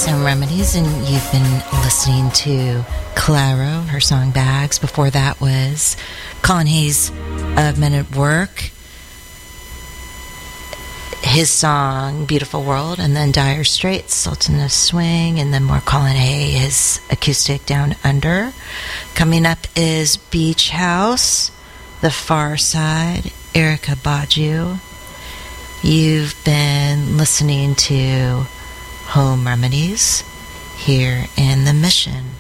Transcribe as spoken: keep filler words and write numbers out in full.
Home Remedies, and you've been listening to Claro, her song Bags. Before that was Colin Hayes of Men at Work, his song Beautiful World, and then Dire Straits, Sultan of Swing, and then more Colin Hay, his acoustic Down Under. Coming up is Beach House, The Far Side, Erykah Badu. You've been listening to Home Remedies here in The Mission.